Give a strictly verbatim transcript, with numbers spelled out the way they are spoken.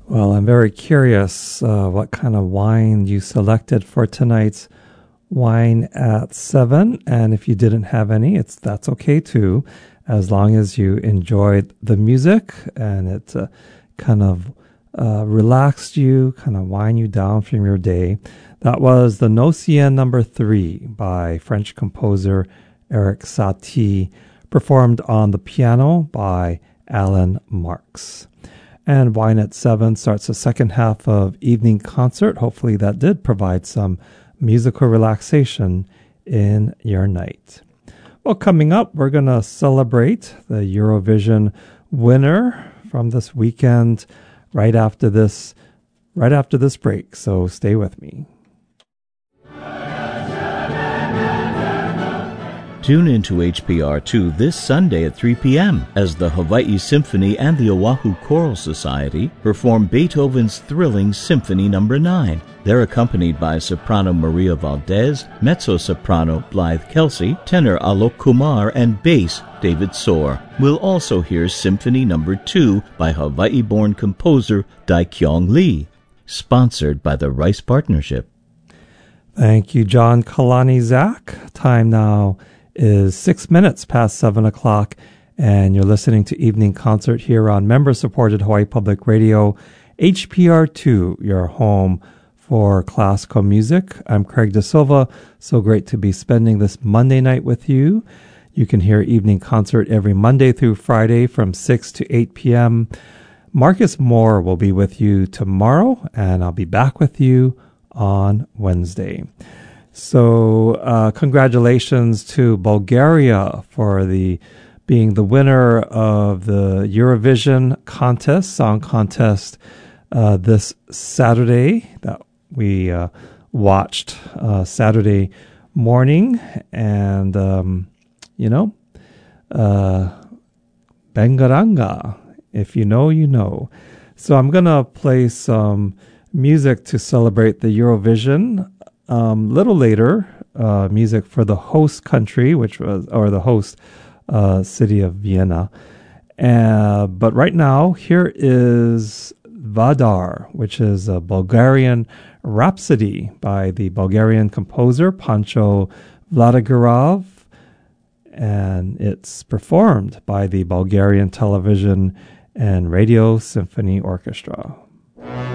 Well, I'm very curious uh, what kind of wine you selected for tonight's Wine at seven. And if you didn't have any, it's that's okay too, as long as you enjoyed the music and it uh, kind of uh, relaxed you, kind of wind you down from your day. That was the Nocien number three by French composer Eric Satie, performed on the piano by Alan Marks. And Wine at seven starts the second half of Evening Concert. Hopefully that did provide some musical relaxation in your night. Well, coming up, we're going to celebrate the Eurovision winner from this weekend right after this, right after this break. So stay with me. Tune into H P R two this Sunday at three p.m. as the Hawaii Symphony and the Oahu Choral Society perform Beethoven's thrilling Symphony Number nine. They're accompanied by soprano Maria Valdez, mezzo-soprano Blythe Kelsey, tenor Alok Kumar, and bass David Soar. We'll also hear Symphony Number two by Hawaii-born composer Dae-Kyung Lee, sponsored by the Rice Partnership. Thank you, John Kalani Zach. Time now is six minutes past seven o'clock, and you're listening to Evening Concert here on member-supported Hawaii Public Radio, H P R two, your home for classical music. I'm Craig De Silva. So great to be spending this Monday night with you. You can hear Evening Concert every Monday through Friday from six to eight p.m. Marcus Moore will be with you tomorrow, and I'll be back with you on Wednesday. So uh, congratulations to Bulgaria for the being the winner of the Eurovision contest, song contest, uh, this Saturday that we uh, watched uh, Saturday morning. And, um, you know, uh, Bengaranga, if you know, you know. So I'm going to play some music to celebrate the Eurovision. Um, little later, uh, music for the host country, which was, or the host uh, city of Vienna. Uh, but right now, here is Vadar, which is a Bulgarian rhapsody by the Bulgarian composer Pancho Vladigarov, and it's performed by the Bulgarian Television and Radio Symphony Orchestra.